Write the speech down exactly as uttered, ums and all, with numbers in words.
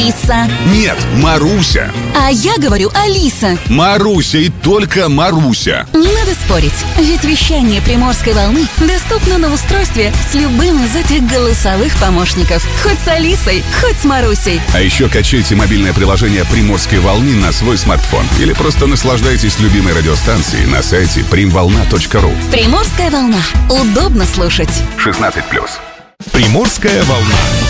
Лиса. Нет, Маруся. А я говорю Алиса. Маруся и только Маруся. Не надо спорить, ведь вещание Приморской волны доступно на устройстве с любым из этих голосовых помощников. Хоть с Алисой, хоть с Марусей. А еще качайте мобильное приложение «Приморской волны» на свой смартфон. Или просто наслаждайтесь любимой радиостанцией на сайте примволна точка ру. Приморская волна. Удобно слушать. шестнадцать плюс. Приморская волна.